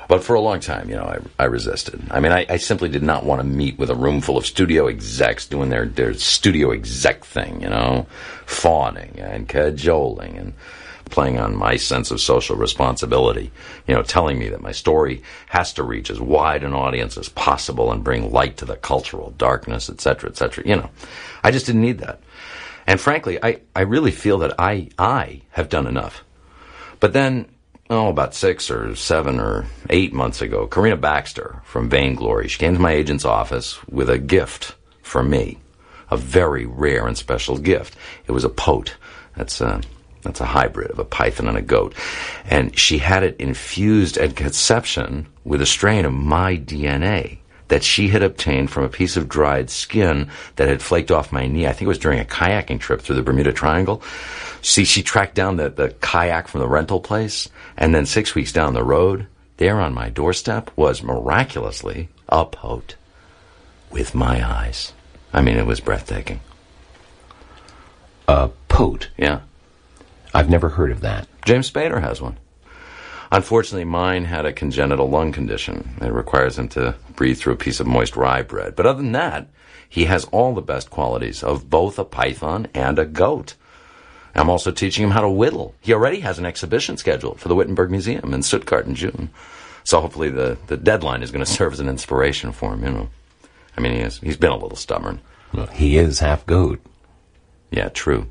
But for a long time, I resisted. I mean, I simply did not want to meet with a room full of studio execs doing their studio exec thing, fawning and cajoling and playing on my sense of social responsibility, telling me that my story has to reach as wide an audience as possible and bring light to the cultural darkness, etc., etc. I just didn't need that. And frankly, I really feel that I have done enough. But then, about 6 or 7 or 8 months ago, Karina Baxter from Vainglory, she came to my agent's office with a gift for me, a very rare and special gift. It was a pote. That's a hybrid of a python and a goat. And she had it infused at conception with a strain of my DNA that she had obtained from a piece of dried skin that had flaked off my knee. I think it was during a kayaking trip through the Bermuda Triangle. See, she tracked down the kayak from the rental place, and then 6 weeks down the road, there on my doorstep was miraculously a pote with my eyes. I mean, it was breathtaking. A pote? Yeah. I've never heard of that. James Spader has one. Unfortunately, mine had a congenital lung condition. It requires him to breathe through a piece of moist rye bread. But other than that, he has all the best qualities of both a python and a goat. I'm also teaching him how to whittle. He already has an exhibition scheduled for the Wittenberg Museum in Stuttgart in June. So hopefully the deadline is going to serve as an inspiration for him, I mean, he's been a little stubborn. Well, he is half goat. Yeah, true.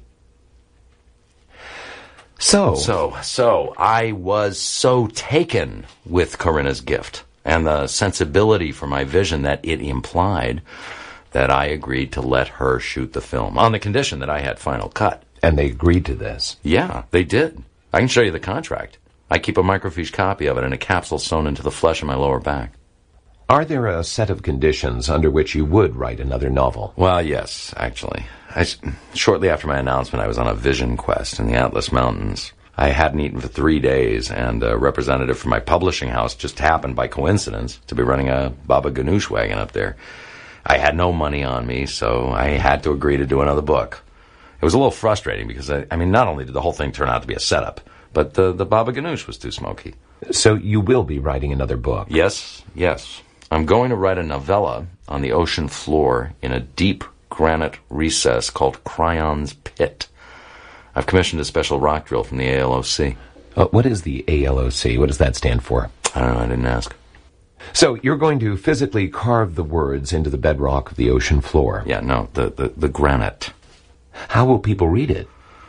So I was so taken with Karina's gift and the sensibility for my vision that it implied that I agreed to let her shoot the film on the condition that I had final cut. And they agreed to this? Yeah, they did. I can show you the contract. I keep a microfiche copy of it in a capsule sewn into the flesh of my lower back. Are there a set of conditions under which you would write another novel? Well, yes, actually. Shortly after my announcement, I was on a vision quest in the Atlas Mountains. I hadn't eaten for 3 days, and a representative from my publishing house just happened by coincidence to be running a Baba Ganoush wagon up there. I had no money on me, so I had to agree to do another book. It was a little frustrating because, not only did the whole thing turn out to be a setup, but the Baba Ganoush was too smoky. So you will be writing another book? Yes. I'm going to write a novella on the ocean floor in a deep granite recess called Cryon's Pit. I've commissioned a special rock drill from the ALOC. What is the ALOC? What does that stand for? I don't know, I didn't ask. So you're going to physically carve the words into the bedrock of the ocean floor? Yeah, no, the granite. How will people read it?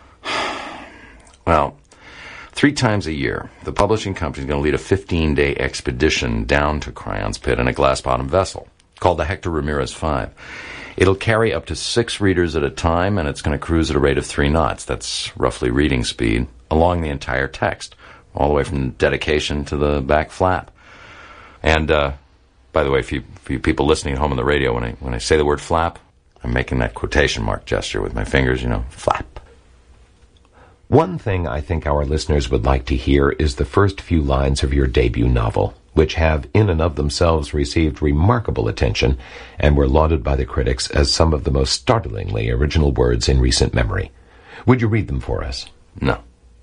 Well, 3 times a year, the publishing company is going to lead a 15-day expedition down to Cryon's Pit in a glass-bottom vessel called the Hector Ramirez 5. It'll carry up to 6 readers at a time, and it's going to cruise at a rate of 3 knots. That's roughly reading speed, along the entire text, all the way from dedication to the back flap. And, by the way, for you people listening at home on the radio, when I say the word flap, I'm making that quotation mark gesture with my fingers, flap. One thing I think our listeners would like to hear is the first few lines of your debut novel, which have in and of themselves received remarkable attention and were lauded by the critics as some of the most startlingly original words in recent memory. Would you read them for us? No.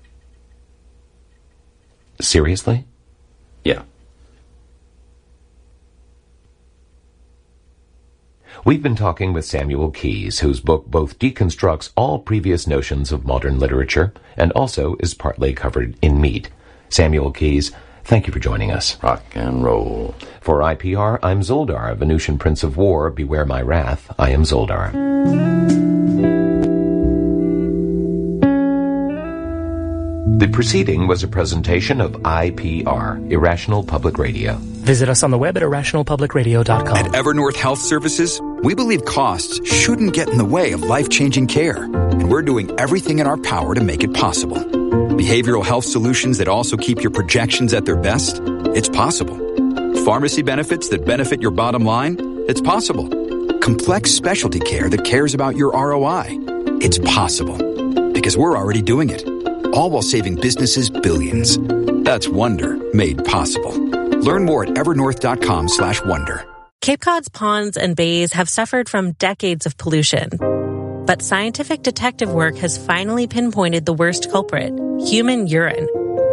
Seriously? Yeah. We've been talking with Samuel Keyes, whose book both deconstructs all previous notions of modern literature and also is partly covered in meat. Samuel Keyes, thank you for joining us. Rock and roll. For IPR, I'm Zoldar, Venusian Prince of War. Beware my wrath. I am Zoldar. The preceding was a presentation of IPR, Irrational Public Radio. Visit us on the web at irrationalpublicradio.com. At Evernorth Health Services, we believe costs shouldn't get in the way of life-changing care, and we're doing everything in our power to make it possible. Behavioral health solutions that also keep your projections at their best? It's possible. Pharmacy benefits that benefit your bottom line? It's possible. Complex specialty care that cares about your ROI? It's possible. Because we're already doing it. All while saving businesses billions. That's Wonder made possible. Learn more at evernorth.com/wonder. Cape Cod's ponds and bays have suffered from decades of pollution. But scientific detective work has finally pinpointed the worst culprit, human urine.